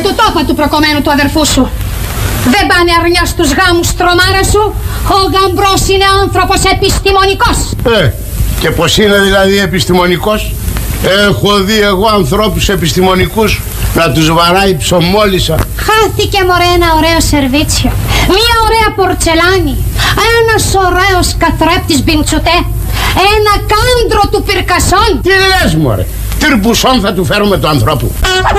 του το είπα του προκομμένου του αδερφού σου. Δεν πάνε αρνιά στους γάμους τρομάρα σου. Ο γαμπρός είναι άνθρωπος επιστημονικός. Και πως είναι δηλαδή επιστημονικός? Έχω δει εγώ ανθρώπους επιστημονικούς να τους βαράει ψωμόλισσα. Χάθηκε μωρέ ένα ωραίο σερβίτσιο, μια ωραία πορτσελάνη, ένας ωραίος καθρέπτης μπιντσουτέ, ένα κάντρο του Πυρκασόν. Τι λες μωρέ? Τι ρμπουσόν θα του φέρουμε του ανθρώπου?